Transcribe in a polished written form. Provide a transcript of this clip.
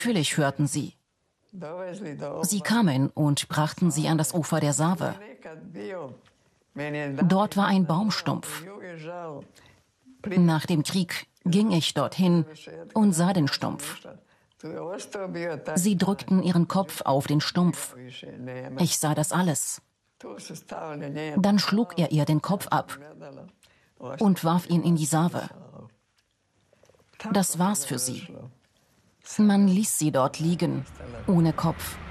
Natürlich hörten sie. Sie kamen und brachten sie an das Ufer der Save. Dort war ein Baumstumpf. Nach dem Krieg ging ich dorthin und sah den Stumpf. Sie drückten ihren Kopf auf den Stumpf. Ich sah das alles. Dann schlug er ihr den Kopf ab und warf ihn in die Save. Das war's für sie. Man ließ sie dort liegen, ohne Kopf.